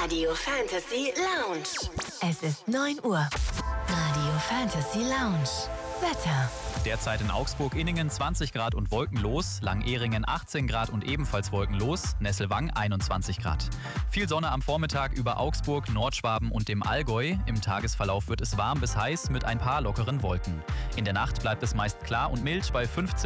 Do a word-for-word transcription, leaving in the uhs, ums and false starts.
Radio Fantasy Lounge. Es ist neun Uhr. Radio Fantasy Lounge. Wetter. Derzeit in Augsburg-Inningen zwanzig Grad und wolkenlos, Langehringen achtzehn Grad und ebenfalls wolkenlos, Nesselwang einundzwanzig Grad. Viel Sonne am Vormittag über Augsburg, Nordschwaben und dem Allgäu. Im Tagesverlauf wird es warm bis heiß mit ein paar lockeren Wolken. In der Nacht bleibt es meist klar und mild bei fünfzehn